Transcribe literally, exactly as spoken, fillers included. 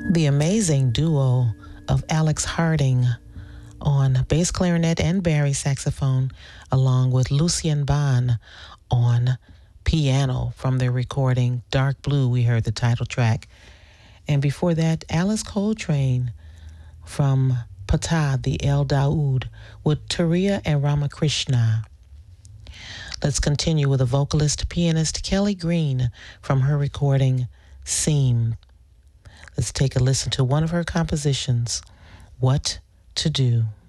The amazing duo of Alex Harding on bass clarinet and bari saxophone, along with Lucien Bond on piano from their recording Dark Blue. We heard the title track. And before that, Alice Coltrane from Patah, the El Daoud, with Turiya and Ramakrishna. Let's continue with a vocalist, pianist, Kelly Green, from her recording Seam. Let's take a listen to one of her compositions, What to Do.